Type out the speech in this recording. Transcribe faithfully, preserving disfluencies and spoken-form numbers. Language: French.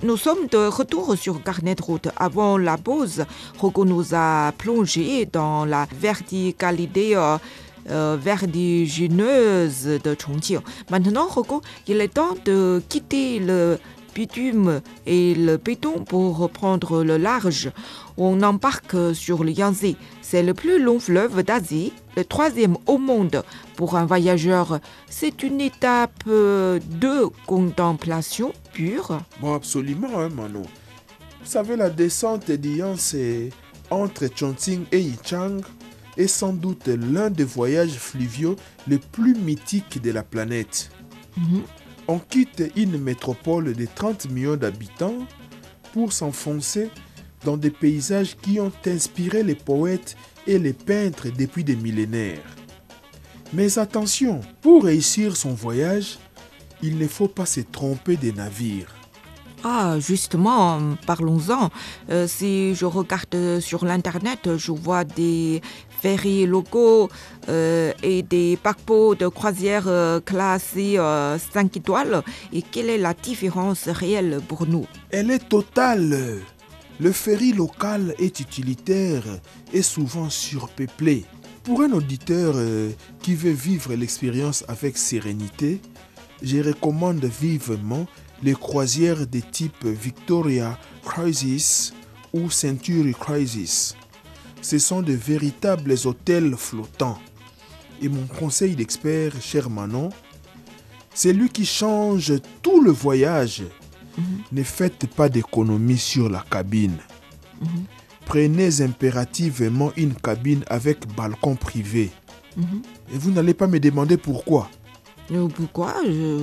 Nous sommes de retour sur Carnet de route. Avant la pause, Rocco nous a plongé dans la verticalité euh, euh, vertigineuse de Chongqing. Maintenant, Rocco, il est temps de quitter le bitume et le béton pour reprendre le large. On embarque sur le Yangtze. C'est le plus long fleuve d'Asie, le troisième au monde pour un voyageur. C'est une étape de contemplation pure. Bon, absolument, hein, Manon. Vous savez, la descente du Yangtze entre Chongqing et Yichang est sans doute l'un des voyages fluviaux les plus mythiques de la planète. Mm-hmm. On quitte une métropole de trente millions d'habitants pour s'enfoncer dans des paysages qui ont inspiré les poètes et les peintres depuis des millénaires. Mais attention, pour réussir son voyage, il ne faut pas se tromper des navires. Ah, justement, parlons-en. Euh, si je regarde sur l'Internet, je vois des ferries locaux euh, et des paquebots de croisière euh, classés euh, cinq étoiles. Et quelle est la différence réelle pour nous? Elle est totale. Le ferry local est utilitaire et souvent surpeuplé. Pour un auditeur euh, qui veut vivre l'expérience avec sérénité, je recommande vivement les croisières de type Victoria Cruises ou Century Cruises. Ce sont de véritables hôtels flottants. Et mon conseil d'expert, cher Manon, c'est lui qui change tout le voyage. Mm-hmm. Ne faites pas d'économie sur la cabine. Mm-hmm. Prenez impérativement une cabine avec balcon privé. Mm-hmm. Et vous n'allez pas me demander pourquoi. Euh, pourquoi je...